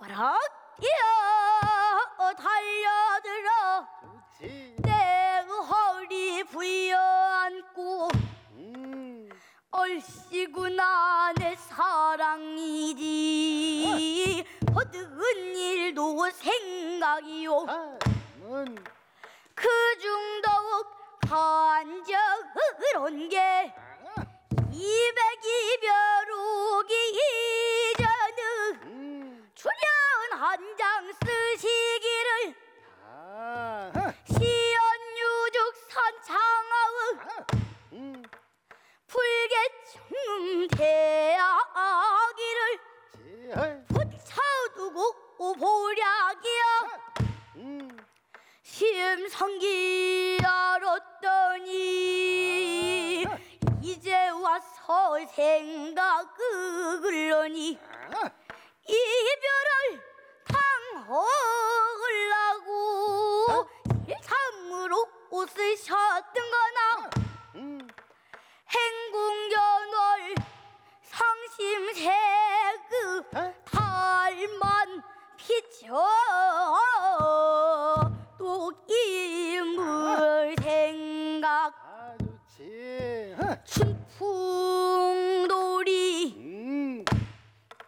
바락이여 달려들어 내 허리 부여안고 얼씨구나 내 사랑이지 어떤 일도 생각이요 그중 더욱 간절한 게 200이벼루기 이전의 출연 한 장 쓰시기를 시연유죽산 창하의 불개청 대하기를 붙여두고 보략이여 심성기 알았더니 이제 와서 생각을러니 이별을 당하려고 참으로 옷을 셔